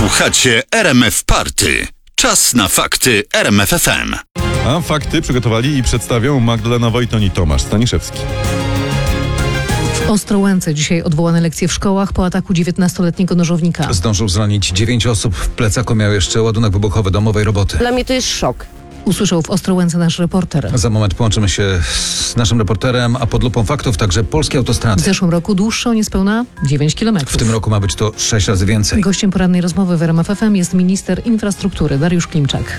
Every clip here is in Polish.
Słuchacie RMF Party. Czas na fakty RMF FM. A fakty przygotowali i przedstawią Magdalena Wojton i Tomasz Staniszewski. W Ostrołęce dzisiaj odwołane lekcje w szkołach po ataku 19-letniego nożownika. Zdążył zranić 9 osób. W plecaku miał jeszcze ładunek wybuchowy domowej roboty. Dla mnie to jest szok. Usłyszał w Ostrołęce nasz reporter. Za moment połączymy się z naszym reporterem, a pod lupą faktów także polskie W autostrady. zeszłym roku dłuższe o niespełna 9 kilometrów. W tym roku ma być to 6 razy więcej. Gościem porannej rozmowy w RMF FM jest minister infrastruktury Dariusz Klimczak.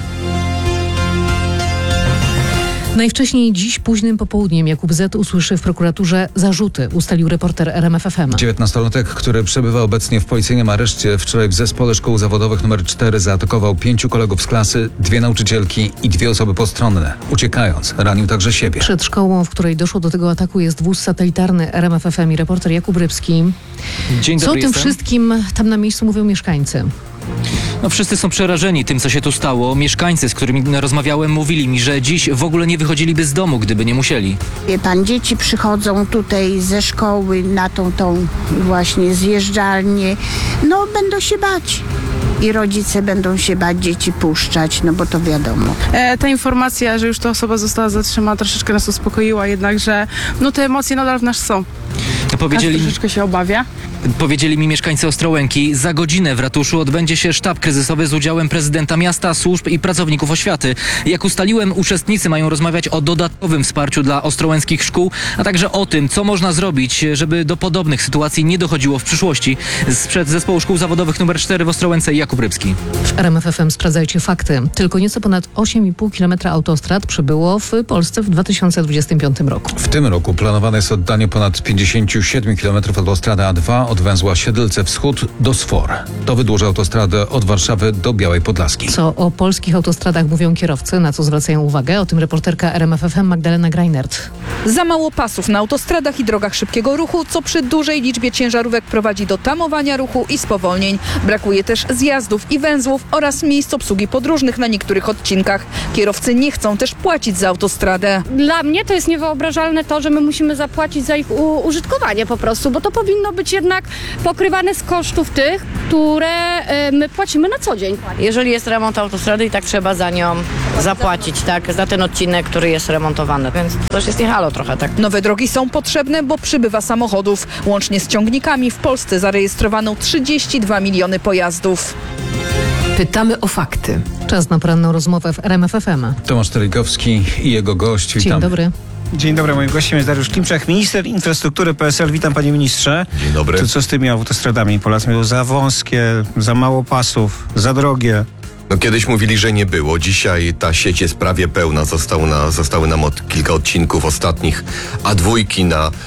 Najwcześniej dziś późnym popołudniem Jakub Z. usłyszy w prokuraturze zarzuty, ustalił reporter RMF FM. 19-latek, który przebywa obecnie w policyjnym areszcie, wczoraj w zespole szkół zawodowych nr 4 zaatakował 5 kolegów z klasy, 2 nauczycielki i 2 osoby postronne. Uciekając, ranił także siebie. Przed szkołą, w której doszło do tego ataku, jest wóz satelitarny RMF FM i reporter Jakub Rybski. Dzień Co o dobry, tym jestem. wszystkim tam na miejscu mówią mieszkańcy? No, wszyscy są przerażeni tym, co się tu stało. Mieszkańcy, z którymi rozmawiałem, mówili mi, że dziś w ogóle nie wychodziliby z domu, gdyby nie musieli. Wie pan, dzieci przychodzą tutaj ze szkoły na tą właśnie zjeżdżalnię. No, będą się bać. I rodzice będą się bać dzieci puszczać, no bo to wiadomo. Ta informacja, że już ta osoba została zatrzymana, troszeczkę nas uspokoiła, jednakże no te emocje nadal w nas są. Każdy troszeczkę się obawia. Powiedzieli mi mieszkańcy Ostrołęki, za godzinę w ratuszu odbędzie się sztab kryzysowy z udziałem prezydenta miasta, służb i pracowników oświaty. Jak ustaliłem, uczestnicy mają rozmawiać o dodatkowym wsparciu dla ostrołęckich szkół, a także o tym, co można zrobić, żeby do podobnych sytuacji nie dochodziło w przyszłości. Sprzed Zespołu Szkół Zawodowych nr 4 w Ostrołęce Jakub Rybski. W RMF FM sprawdzajcie fakty. Tylko nieco ponad 8,5 km autostrad przybyło w Polsce w 2025 roku. W tym roku planowane jest oddanie ponad 57 km autostrady A2 od węzła Siedlce Wschód do Sfor. To wydłuży autostradę od Warszawy do Białej Podlaskiej. Co o polskich autostradach mówią kierowcy, na co zwracają uwagę? O tym reporterka RMF FM Magdalena Greinert. Za mało pasów na autostradach i drogach szybkiego ruchu, co przy dużej liczbie ciężarówek prowadzi do tamowania ruchu i spowolnień. Brakuje też zjazdów i węzłów oraz miejsc obsługi podróżnych na niektórych odcinkach. Kierowcy nie chcą też płacić za autostradę. Dla mnie to jest niewyobrażalne to, że my musimy zapłacić za ich użytkowanie po prostu, bo to powinno być jednak pokrywane z kosztów tych, które my płacimy na co dzień. Jeżeli jest remont autostrady, i tak trzeba za nią zapłacić, tak, za ten odcinek, który jest remontowany. Więc to już jest nie halo trochę, tak. Nowe drogi są potrzebne, bo przybywa samochodów. Łącznie z ciągnikami w Polsce zarejestrowano 32 miliony pojazdów. Pytamy o fakty. Czas na poranną rozmowę w RMF FM. Tomasz Telikowski i jego gość. Dzień Witamy. dobry. Dzień dobry, moim gościem jest Dariusz Klimczak, minister infrastruktury PSL. Witam, panie ministrze. Dzień dobry. To co z tymi autostradami? Polacy mówią za wąskie, za mało pasów, za drogie. No kiedyś mówili, że nie było. Dzisiaj ta sieć jest prawie pełna. Zostały nam kilka odcinków ostatnich A2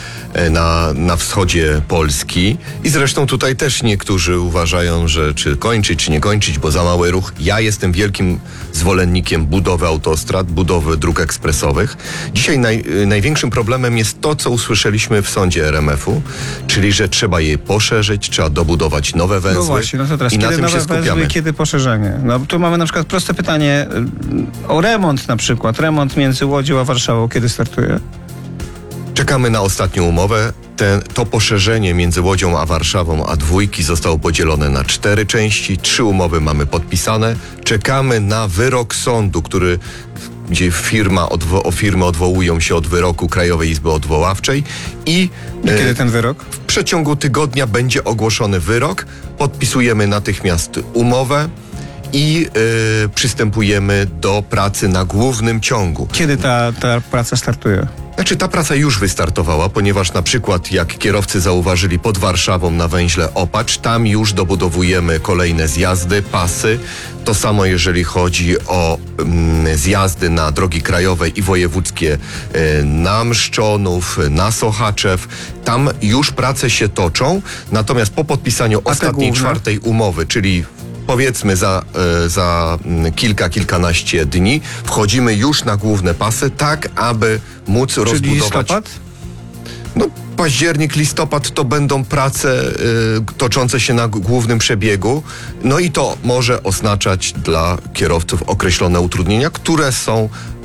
na wschodzie Polski. I zresztą tutaj też niektórzy uważają, że czy kończyć, czy nie kończyć, bo za mały ruch. Ja jestem wielkim zwolennikiem budowy autostrad, budowy dróg ekspresowych. Dzisiaj największym problemem jest to, co usłyszeliśmy w sądzie RMF-u, czyli że trzeba je poszerzyć, trzeba dobudować nowe węzły. No właśnie, no to teraz i na kiedy tym się nowe węzły, skupiamy. kiedy poszerzenie? No tu mamy na przykład proste pytanie o remont na przykład. Remont między Łodzią a Warszawą kiedy startuje? Czekamy na ostatnią umowę. To poszerzenie między Łodzią a Warszawą A2 zostało podzielone na 4 części. 3 umowy mamy podpisane. Czekamy na wyrok sądu, gdzie firmy odwołują się od wyroku Krajowej Izby Odwoławczej. I kiedy ten wyrok? W przeciągu tygodnia będzie ogłoszony wyrok. Podpisujemy natychmiast umowę i przystępujemy do pracy na głównym ciągu. Kiedy ta praca startuje? Znaczy, ta praca już wystartowała, ponieważ na przykład, jak kierowcy zauważyli, pod Warszawą na węźle Opacz, tam już dobudowujemy kolejne zjazdy, pasy. To samo jeżeli chodzi o zjazdy na drogi krajowe i wojewódzkie na Mszczonów, na Sochaczew. Tam już prace się toczą, natomiast po podpisaniu ostatniej 4 umowy, czyli powiedzmy za kilkanaście dni wchodzimy już na główne pasy, tak aby móc rozbudować. Listopad? No, październik, listopad to będą prace toczące się na głównym przebiegu. No i to może oznaczać dla kierowców określone utrudnienia, które są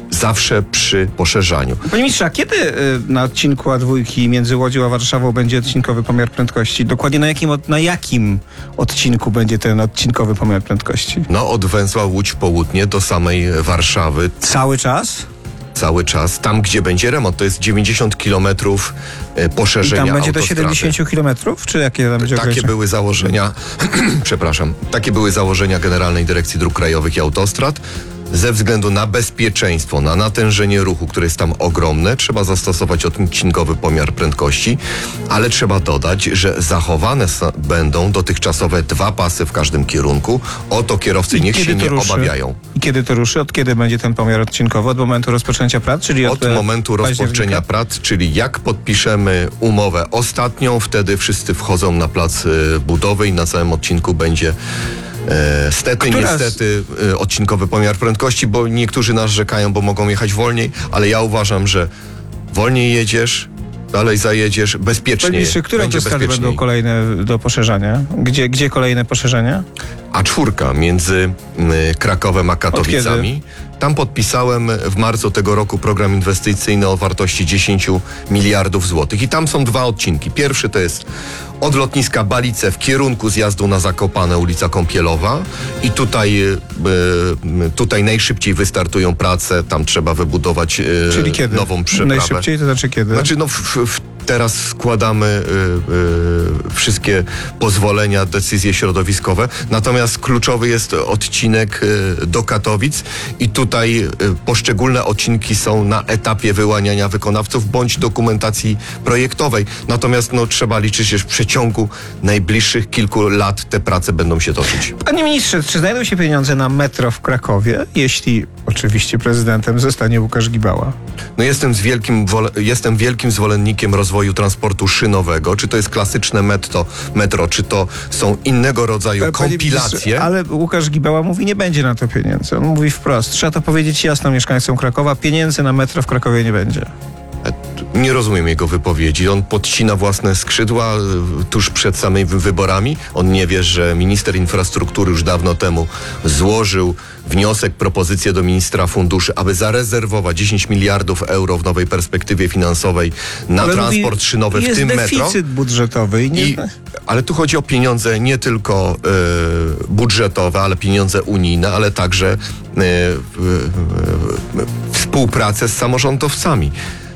zawsze przy poszerzaniu. Panie ministrze, a kiedy na odcinku A2 między Łodzią a Warszawą będzie odcinkowy pomiar prędkości? Dokładnie na jakim odcinku będzie ten odcinkowy pomiar prędkości? No od węzła Łódź Południe do samej Warszawy. Cały czas? Cały czas. Tam, gdzie będzie remont, to jest 90 kilometrów poszerzenia I tam będzie do autostrady. 70 kilometrów? Czy jakie tam będzie Takie były założenia, przepraszam, takie były założenia Generalnej Dyrekcji Dróg Krajowych i Autostrad. Ze względu na bezpieczeństwo, na natężenie ruchu, które jest tam ogromne, trzeba zastosować odcinkowy pomiar prędkości, ale trzeba dodać, że zachowane będą dotychczasowe 2 pasy w każdym kierunku. O to kierowcy niech się nie obawiają. I kiedy to ruszy? Od kiedy będzie ten pomiar odcinkowy? Od momentu rozpoczęcia prac? Czyli od momentu rozpoczęcia prac, czyli jak podpiszemy umowę ostatnią, wtedy wszyscy wchodzą na plac budowy i na całym odcinku będzie niestety odcinkowy pomiar prędkości, bo niektórzy narzekają, bo mogą jechać wolniej, ale ja uważam, że wolniej jedziesz, dalej zajedziesz, bezpiecznie. Panie, które autostrady będą kolejne do poszerzania? Gdzie kolejne poszerzenia? A4 między Krakowem a Katowicami. Tam podpisałem w marcu tego roku program inwestycyjny o wartości 10 miliardów złotych. I tam są 2 odcinki. Pierwszy to jest od lotniska Balice w kierunku zjazdu na Zakopane, ulica Kąpielowa. I tutaj najszybciej wystartują prace. Tam trzeba wybudować Czyli kiedy? Nową przeprawę. Najszybciej to znaczy kiedy? Znaczy teraz składamy wszystkie pozwolenia, decyzje środowiskowe. Natomiast kluczowy jest odcinek do Katowic i tutaj poszczególne odcinki są na etapie wyłaniania wykonawców bądź dokumentacji projektowej. Natomiast trzeba liczyć, że w przeciągu najbliższych kilku lat te prace będą się toczyć. Panie ministrze, czy znajdą się pieniądze na metro w Krakowie, jeśli oczywiście prezydentem zostanie Łukasz Gibała? No jestem wielkim zwolennikiem rozwoju transportu szynowego. Czy to jest klasyczne metro, czy to są innego rodzaju kompilacje. Ale Łukasz Gibała mówi, nie będzie na to pieniędzy. On mówi wprost. Trzeba to powiedzieć jasno mieszkańcom Krakowa. Pieniędzy na metro w Krakowie nie będzie. Nie rozumiem jego wypowiedzi. On podcina własne skrzydła tuż przed samymi wyborami. On nie wie, że minister infrastruktury już dawno temu złożył wniosek, propozycję do ministra funduszy, aby zarezerwować 10 miliardów euro w nowej perspektywie finansowej na transport szynowy, w tym metro. Jest deficyt budżetowy. Ale tu chodzi o pieniądze nie tylko budżetowe, ale pieniądze unijne, ale także współpracę z samorządowcami.